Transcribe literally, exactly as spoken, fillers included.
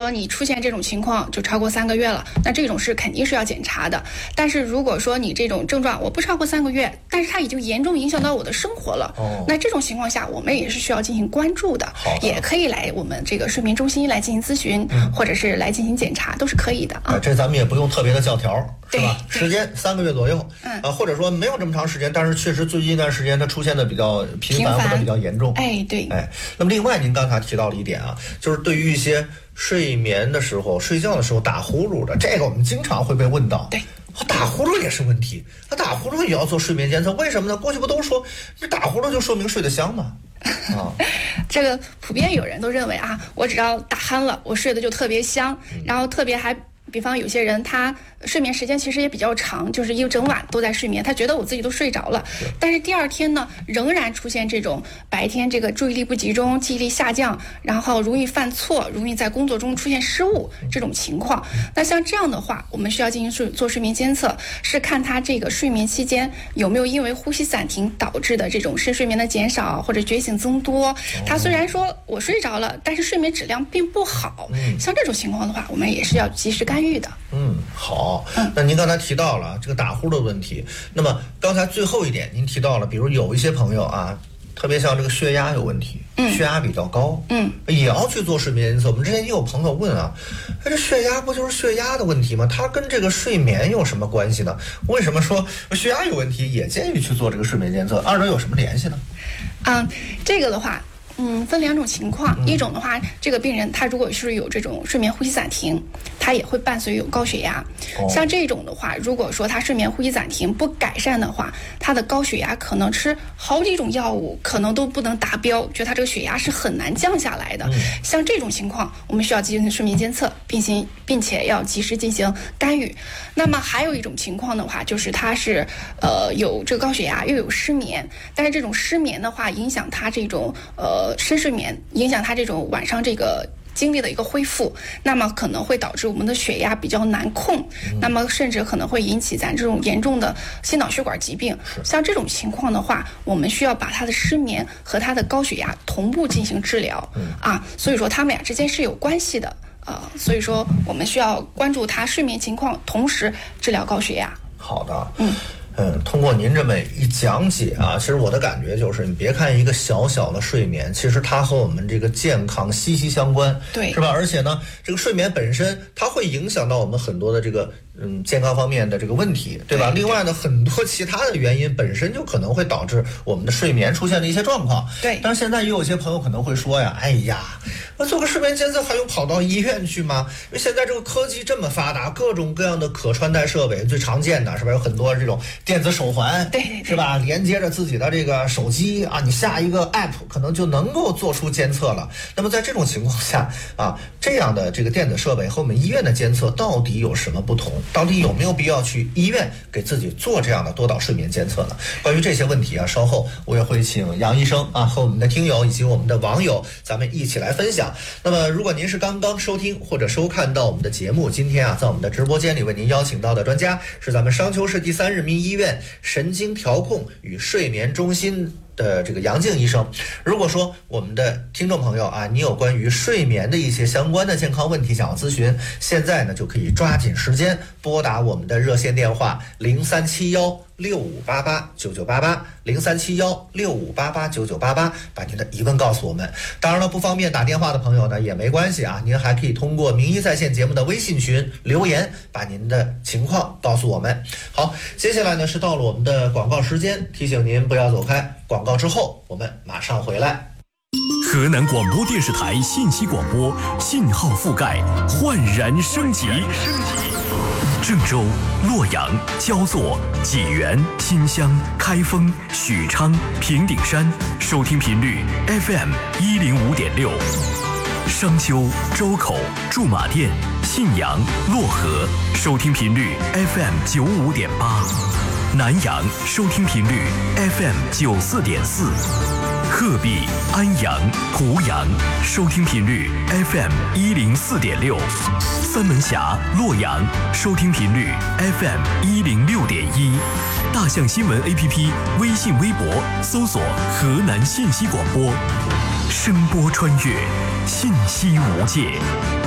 说你出现这种情况就超过三个月了，那这种是肯定是要检查的。但是如果说你这种症状我不超过三个月，但是它已经严重影响到我的生活了，哦、那这种情况下我们也是需要进行关注的，也可以来我们这个睡眠中心来进行咨询，嗯、或者是来进行检查，都是可以的啊。 这咱们也不用特别的教条，是吧？时间三个月左右，嗯啊，或者说没有这么长时间，但是确实最近一段时间它出现的比较频繁或者比较严重。 哎，对， 哎，那么另外您刚才提到了一点啊，就是对于一些睡眠的时候、睡觉的时候打呼噜的，这个我们经常会被问到。 对。 打呼噜也是问题，他打呼噜也要做睡眠监测，为什么呢？过去不都说这打呼噜就说明睡得香吗？啊， 这个普遍有人都认为啊，我只要打鼾了，我睡得就特别香，嗯、然后特别还。比方有些人他睡眠时间其实也比较长，就是一整晚都在睡眠，他觉得我自己都睡着了，但是第二天呢仍然出现这种白天这个注意力不集中、记忆力下降，然后容易犯错、容易在工作中出现失误这种情况。那像这样的话，我们需要进行睡做睡眠监测，是看他这个睡眠期间有没有因为呼吸暂停导致的这种深睡眠的减少或者觉醒增多。他虽然说我睡着了，但是睡眠质量并不好，像这种情况的话，我们也是要及时干预的。 嗯，好。那您刚才提到了这个打呼的问题，那么刚才最后一点您提到了，比如有一些朋友啊，特别像这个血压有问题，嗯、血压比较高，嗯，也要去做睡眠监测。我们之前也有朋友问啊，这血压不就是血压的问题吗？它跟这个睡眠有什么关系呢？为什么说血压有问题也建议去做这个睡眠监测？二者有什么联系呢？ 嗯，这个的话。嗯，分两种情况，一种的话，这个病人他如果是有这种睡眠呼吸暂停，他也会伴随有高血压。哦、像这种的话，如果说他睡眠呼吸暂停不改善的话，他的高血压可能吃好几种药物，可能都不能达标，觉得他这个血压是很难降下来的。嗯、像这种情况，我们需要进行睡眠监测，并行并且要及时进行干预。那么还有一种情况的话，就是他是呃有这个高血压又有失眠，但是这种失眠的话，影响他这种呃。深睡眠影响他这种晚上这个精力的一个恢复，那么可能会导致我们的血压比较难控，嗯、那么甚至可能会引起咱这种严重的心脑血管疾病。像这种情况的话，我们需要把他的失眠和他的高血压同步进行治疗，嗯、啊，所以说他们俩之间是有关系的，呃，所以说我们需要关注他睡眠情况，同时治疗高血压。 好的，嗯。嗯，通过您这么一讲解啊，其实我的感觉就是，你别看一个小小的睡眠，其实它和我们这个健康息息相关， 对， 是吧？而且呢，这个睡眠本身它会影响到我们很多的这个嗯健康方面的这个问题，对吧？对，另外呢，很多其他的原因本身就可能会导致我们的睡眠出现的一些状况。 对， 但是现在也有些朋友可能会说呀，哎呀，那做个睡眠监测还用跑到医院去吗？因为现在这个科技这么发达，各种各样的可穿戴设备，最常见的是吧？有很多这种电子手环， 对对对， 是吧？连接着自己的这个手机啊，你下一个 app 可能就能够做出监测了。那么在这种情况下啊，这样的这个电子设备和我们医院的监测到底有什么不同？到底有没有必要去医院给自己做这样的多导睡眠监测呢？关于这些问题啊，稍后我也会请杨医生啊和我们的听友以及我们的网友，咱们一起来分享。那么如果您是刚刚收听或者收看到我们的节目，今天啊在我们的直播间里为您邀请到的专家是咱们商丘市第三人民医院神经调控与睡眠中心的这个杨静医生。如果说我们的听众朋友啊，你有关于睡眠的一些相关的健康问题想要咨询，现在呢就可以抓紧时间拨打我们的热线电话零三七幺六五八八九九八八零三七幺六五八八九九八八，把您的疑问告诉我们。当然了，不方便打电话的朋友呢也没关系啊，您还可以通过名医在线节目的微信群留言，把您的情况告诉我们。好，接下来呢是到了我们的广告时间，提醒您不要走开，广告之后我们马上回来。 河南广播电视台信息广播信号覆盖焕然升级。郑州、洛阳、焦作、济源、新乡、开封、许昌、平顶山收听频率 F M 一零五点六，商丘、周口、驻马店、信阳、漯河收听频率 F M 九五点八，南阳收听频率 F M 九四点四。鹤壁、安阳、湖阳收听频率 F M 一零四点六，三门峡、洛阳收听频率 F M 一零六点一，大象新闻 A P P 微信微博搜索河南信息广播，声波穿越，信息无界。